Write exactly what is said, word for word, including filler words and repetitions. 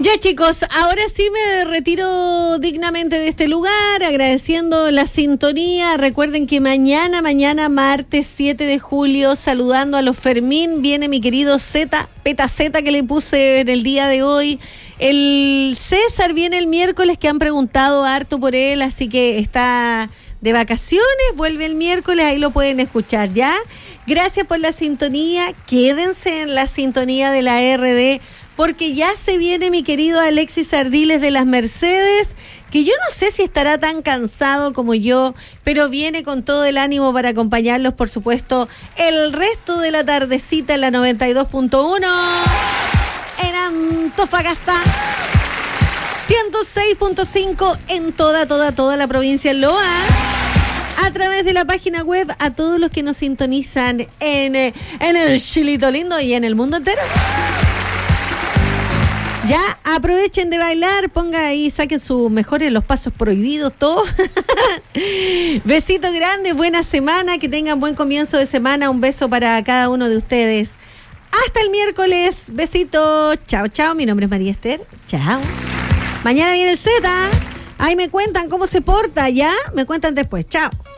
Ya, chicos, ahora sí me retiro dignamente de este lugar, agradeciendo la sintonía. Recuerden que mañana, mañana martes siete de julio, saludando a los Fermín, viene mi querido Z, Peta Z, que le puse en el día de hoy. El César viene el miércoles, que han preguntado harto por él, así que está de vacaciones, vuelve el miércoles, ahí lo pueden escuchar, ¿ya? Gracias por la sintonía, quédense en la sintonía de la R D, porque ya se viene mi querido Alexis Ardiles de las Mercedes, que yo no sé si estará tan cansado como yo, pero viene con todo el ánimo para acompañarlos, por supuesto, el resto de la tardecita en la noventa y dos punto uno en Antofagasta, ciento seis punto cinco en toda, toda, toda la provincia de Loa, a través de la página web, a todos los que nos sintonizan en, en el Chilito Lindo y en el mundo entero. Ya, aprovechen de bailar, ponga ahí, saquen sus mejores, los pasos prohibidos, todo. Besito grande, buena semana, que tengan buen comienzo de semana, un beso para cada uno de ustedes. Hasta el miércoles, besito, chao, chao, mi nombre es María Esther, chao. Mañana viene el Z, ahí me cuentan cómo se porta, ¿ya? Me cuentan después, chao.